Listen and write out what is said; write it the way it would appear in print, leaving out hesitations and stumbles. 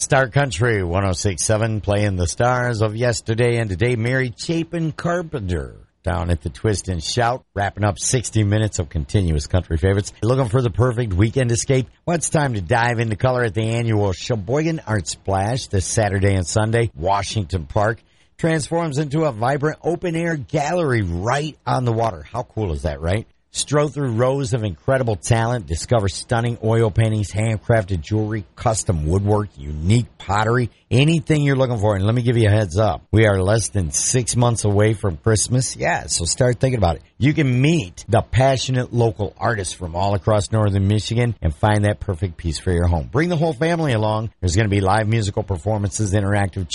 Star Country 106.7 playing the stars of yesterday and today. Mary Chapin Carpenter down at the Twist and Shout, wrapping up 60 minutes of continuous country favorites. Looking for the perfect weekend escape? Well, it's time to dive into color at the annual Sheboygan Art Splash this Saturday and Sunday. Washington Park transforms into a vibrant open-air gallery right on the water. How cool is that, right? Stroll through rows of incredible talent, discover stunning oil paintings, handcrafted jewelry, custom woodwork, unique pottery, anything you're looking for. And let me give you a heads up. We are less than 6 months away from Christmas. Yeah, so start thinking about it. You can meet the passionate local artists from all across northern Michigan and find that perfect piece for your home. Bring the whole family along. There's going to be live musical performances, interactive